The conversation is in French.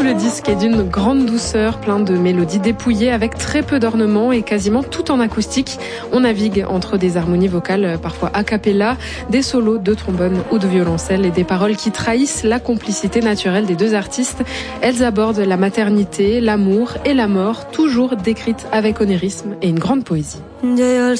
le disque est d'une grande douceur, plein de mélodies dépouillées avec très peu d'ornements et quasiment tout en acoustique. On navigue entre des harmonies vocales parfois a cappella, des solos de trombone ou de violoncelle et des paroles qui trahissent la complicité naturelle des deux artistes. Elles abordent la maternité, l'amour et la mort, toujours décrites avec onérisme et une grande poésie.